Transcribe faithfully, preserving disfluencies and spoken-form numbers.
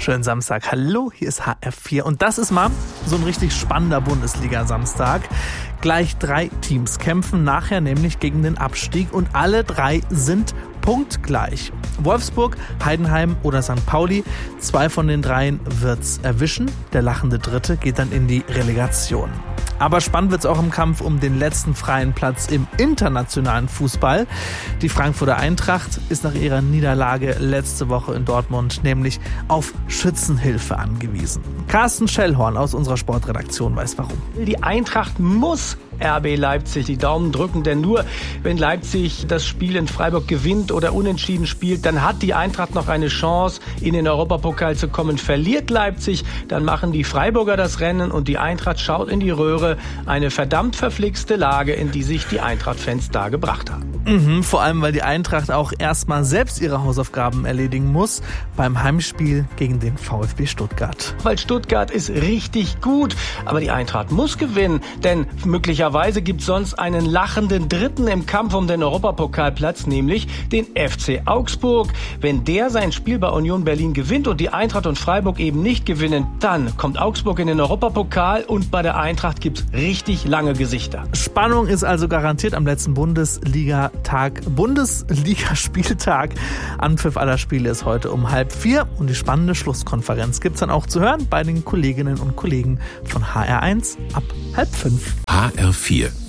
Schönen Samstag. Hallo, hier ist H R vier. Und das ist mal so ein richtig spannender Bundesliga-Samstag. Gleich drei Teams kämpfen nachher nämlich gegen den Abstieg und alle drei sind punktgleich. Wolfsburg, Heidenheim oder Sankt Pauli. Zwei von den dreien wird's erwischen. Der lachende Dritte geht dann in die Relegation. Aber spannend wird's auch im Kampf um den letzten freien Platz im internationalen Fußball. Die Frankfurter Eintracht ist nach ihrer Niederlage letzte Woche in Dortmund nämlich auf Schützenhilfe angewiesen. Carsten Schellhorn aus unserer Sportredaktion weiß warum. Die Eintracht muss R B Leipzig die Daumen drücken, denn nur wenn Leipzig das Spiel in Freiburg gewinnt oder unentschieden spielt, dann hat die Eintracht noch eine Chance, in den Europapokal zu kommen. Verliert Leipzig, dann machen die Freiburger das Rennen und die Eintracht schaut in die Röhre. Eine verdammt verflixte Lage, in die sich die Eintracht-Fans da gebracht haben. Mhm, vor allem, weil die Eintracht auch erstmal selbst ihre Hausaufgaben erledigen muss beim Heimspiel gegen den VfB Stuttgart. Weil Stuttgart ist richtig gut, aber die Eintracht muss gewinnen, denn möglicherweise gibt es sonst einen lachenden Dritten im Kampf um den Europapokalplatz, nämlich den F C Augsburg. Wenn der sein Spiel bei Union Berlin gewinnt und die Eintracht und Freiburg eben nicht gewinnen, dann kommt Augsburg in den Europapokal und bei der Eintracht gibt es richtig lange Gesichter. Spannung ist also garantiert am letzten Bundesliga-Tag, Bundesligaspieltag. Anpfiff aller Spiele ist heute um halb vier und die spannende Schlusskonferenz gibt's dann auch zu hören bei den Kolleginnen und Kollegen von H R eins ab halb fünf. H R vier